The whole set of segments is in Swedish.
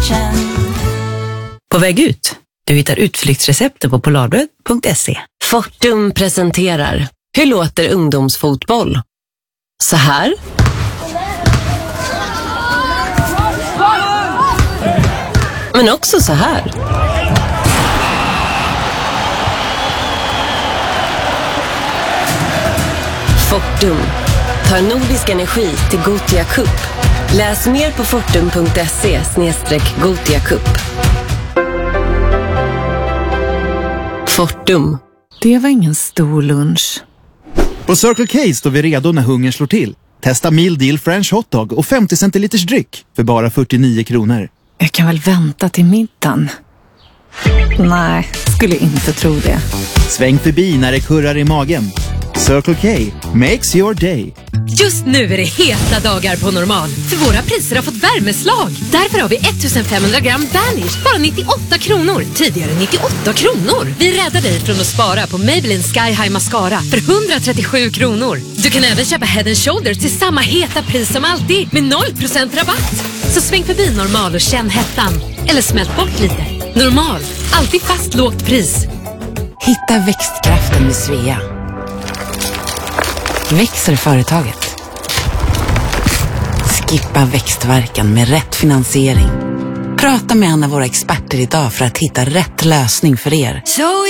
På väg ut. Du hittar utflyktsrecepter på polarbröd.se. Fortum presenterar. Hur låter ungdomsfotboll? Så här. Men också så här. Fortum tar nordisk energi till Gothia Cup. Läs mer på fortum.se/Gothia Cup. Fortum. Det var ingen stor lunch. På Circle K står vi redo när hungern slår till. Testa Meal Deal French Hotdog och 50 centiliters dryck för bara 49 kronor. Jag kan väl vänta till middagen? Nej, skulle inte tro det. Sväng förbi när det kurrar i magen. Circle K makes your day. Just nu är det heta dagar på Normal. För våra priser har fått värmeslag. Därför har vi 1500 gram Vanish, bara 98 kronor. Tidigare 98 kronor. Vi räddar dig från att spara på Maybelline Sky High Mascara för 137 kronor. Du kan även köpa Head & Shoulders till samma heta pris som alltid med 0% rabatt. Så sväng förbi Normal och känn hettan. Eller smält bort lite. Normal, alltid fast lågt pris. Hitta växtkraften med Svea. Växer företaget. Skippa växtverkan med rätt finansiering. Prata med en av våra experter idag för att hitta rätt lösning för er.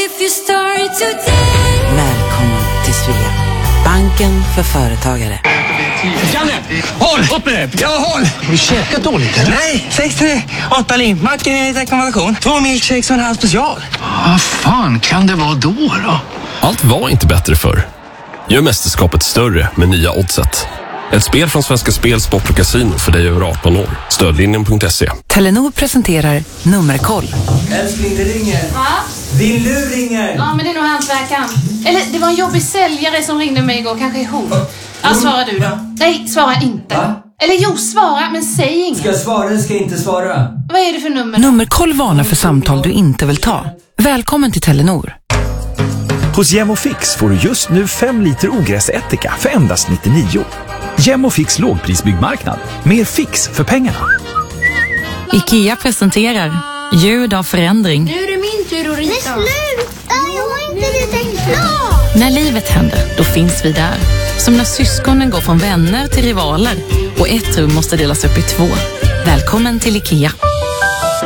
Välkommen till Svea. Banken för företagare. Janne, håll! Upp med det! Ja, håll! Har du käkat dåligt eller? Nej, 6-3. 8 limpmackor i rekommendation. 2 milkshakes och en halv special. Vad fan kan det vara då? Allt var inte bättre förr. Gör mästerskapet större med nya Oddset. Ett spel från Svenska Spel, Sport och Casino för dig över 18 år. Stödlinjen.se. Telenor presenterar Nummerkoll. Älskling, det ringer. Ja? Din lur ringer. Ja, men det är nog hantverkaren. Eller det var en jobbig säljare som ringde mig igår. Kanske är hon. Ja, svara du då. Nej, svara inte. Va? Eller jo, svara, men säg inget. Ska jag svara eller ska jag inte svara? Vad är det för nummer? Nummerkoll varnar för samtal du inte vill ta. Välkommen till Telenor. Hos Gemofix får du just nu 5 liter ogräsättika för endast 99. Gemofix lågprisbyggmarknad. Mer fix för pengarna. IKEA presenterar ljud av förändring. Nu är det min tur att rita. Men sluta! Jag har inte ritat klart! När livet händer, då finns vi där. Som när syskonen går från vänner till rivaler och ett rum måste delas upp i 2. Välkommen till IKEA.